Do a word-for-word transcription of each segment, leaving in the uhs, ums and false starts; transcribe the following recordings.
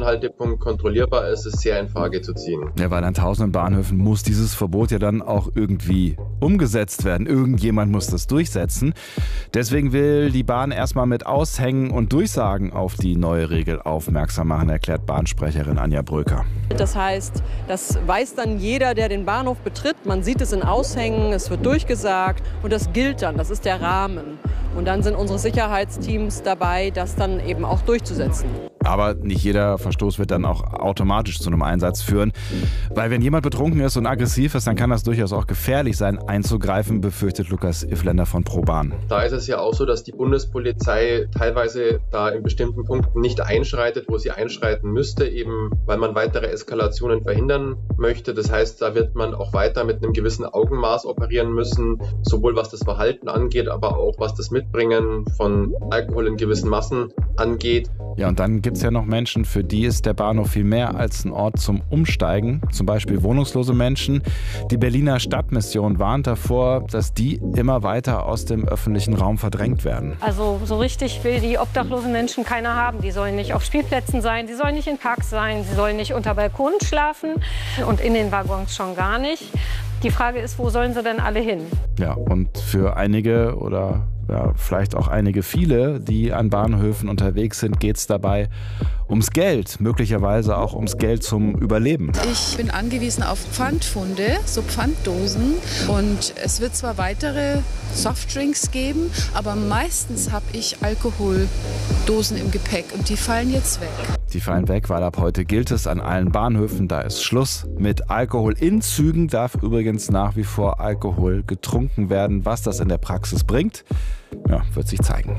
Zwischenhaltepunkt kontrollierbar ist, ist sehr in Frage zu ziehen. Ja, weil an tausenden Bahnhöfen muss dieses Verbot ja dann auch irgendwie umgesetzt werden. Irgendjemand muss das durchsetzen. Deswegen will die Bahn erstmal mit Aushängen und Durchsagen auf die neue Regel aufmerksam machen, erklärt Bahnsprecherin Anja Bröker. Das heißt, das weiß dann jeder, der den Bahnhof betritt. Man sieht es in Aushängen, es wird durchgesagt und das gilt dann, das ist der Rahmen. Und dann sind unsere Sicherheitsteams dabei, das dann eben auch durchzusetzen. Aber nicht jeder Verstoß wird dann auch automatisch zu einem Einsatz führen. Weil wenn jemand betrunken ist und aggressiv ist, dann kann das durchaus auch gefährlich sein, einzugreifen, befürchtet Lukas Ifländer von ProBahn. Da ist es ja auch so, dass die Bundespolizei teilweise da in bestimmten Punkten nicht einschreitet, wo sie einschreiten müsste, eben weil man weitere Eskalationen verhindern möchte. Das heißt, da wird man auch weiter mit einem gewissen Augenmaß operieren müssen, sowohl was das Verhalten angeht, aber auch was das Mitbringen von Alkohol in gewissen Massen angeht. Ja, und dann gibt es ja noch Menschen, für die ist der Bahnhof viel mehr als ein Ort zum Umsteigen, zum Beispiel wohnungslose Menschen. Die Berliner Stadtmission warnt davor, dass die immer weiter aus dem öffentlichen Raum verdrängt werden. Also so richtig will die obdachlosen Menschen keiner haben. Die sollen nicht auf Spielplätzen sein, die sollen nicht in Parks sein, sie sollen nicht unter Balkonen schlafen und in den Waggons schon gar nicht. Die Frage ist, wo sollen sie denn alle hin? Ja, und für einige oder ja, vielleicht auch einige viele, die an Bahnhöfen unterwegs sind, geht es dabei ums Geld, möglicherweise auch ums Geld zum Überleben. Ich bin angewiesen auf Pfandfunde, so Pfanddosen. Und es wird zwar weitere Softdrinks geben, aber meistens habe ich Alkoholdosen im Gepäck und die fallen jetzt weg. Die fallen weg, weil ab heute gilt es an allen Bahnhöfen, da ist Schluss mit Alkohol. In Zügen darf übrigens nach wie vor Alkohol getrunken werden. Was das in der Praxis bringt, ja, wird sich zeigen.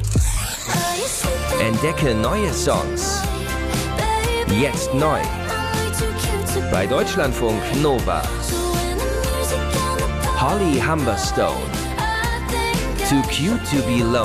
Entdecke neue Songs. Jetzt neu. Bei Deutschlandfunk Nova. Holly Humberstone. Too Cute to Be Lonely.